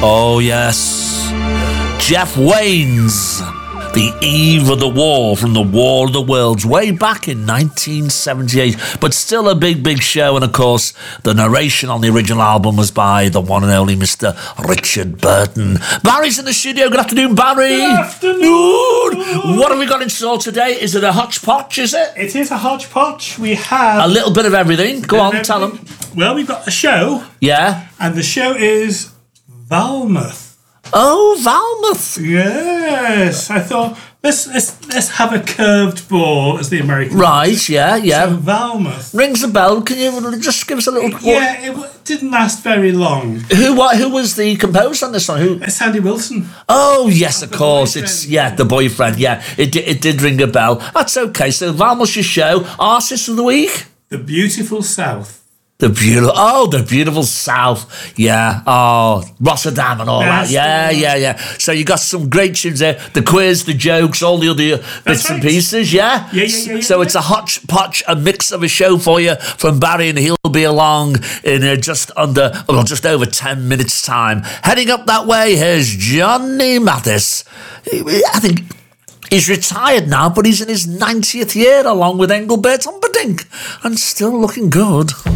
Oh, yes. Jeff Wayne's The Eve of the War from the War of the Worlds way back in 1978. But still a big, big show. And, of course, the narration on the original album was by the one and only Mr. Richard Burton. Barry's in the studio. Good afternoon, Barry. Good afternoon. What have we got in store today? Is it a hodgepodge, is it? It is a hodgepodge. We have A little bit of everything. Go on, tell them. Well, we've got a show. Yeah. And the show is Valmouth. Oh, Valmouth. Yes. I thought, let's have a curved ball, as the Americans Right, say. yeah. So Valmouth. Rings a bell. Can you just give us a little... Yeah, it didn't last very long. Who was the composer on this one? Who? It's Sandy Wilson. Oh, yes, of The course. boyfriend. It's, the boyfriend, yeah. It did ring a bell. That's okay. So, Valmouth's your show. Artist of the week? The Beautiful South. The beautiful South. Yeah. Oh, Rotterdam and all that. Yeah. So you got some great tunes there. The quiz, the jokes, all the other bits and right. pieces, yeah? Yeah. So it's a hodgepodge, a mix of a show for you from Barry, and he'll be along in just over 10 minutes' time. Heading up that way, here's Johnny Mathis. I think... He's retired now, but he's in his 90th year along with Engelbert Humperdinck and still looking good.